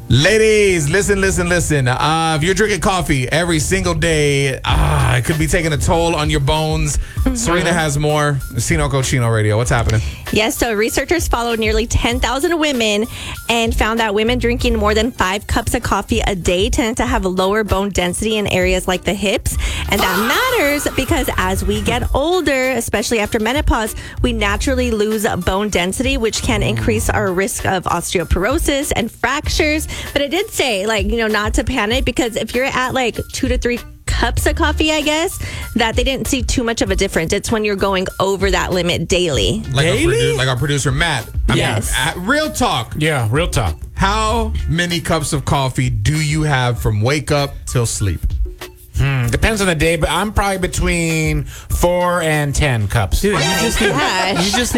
Ladies, listen. If you're drinking coffee every single day, it could be taking a toll on your bones. Serena has more. Sino Cochino Radio. What's happening? Yes, so researchers followed nearly 10,000 women and found that women drinking more than 5 cups of coffee a day tend to have lower bone density in areas like the hips. And that matters because as we get older, especially after menopause, we naturally lose bone density, which can increase our risk of osteoporosis and fractures. But it did say, not to panic, because if you're at 2 to 3 cups of coffee, I guess, that they didn't see too much of a difference. It's when you're going over that limit daily. Like our producer, Matt. Yes. Real talk. Yeah, real talk. How many cups of coffee do you have from wake up till sleep? Depends on the day, but I'm probably between 4 and 10 cups. Dude, you just